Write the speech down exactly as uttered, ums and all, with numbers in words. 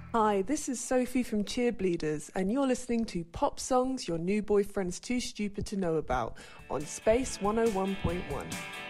Hi, this is Sophie from Cheerbleeders, and you're listening to Pop Songs Your New Boyfriend's Too Stupid to Know About on Space one oh one point one.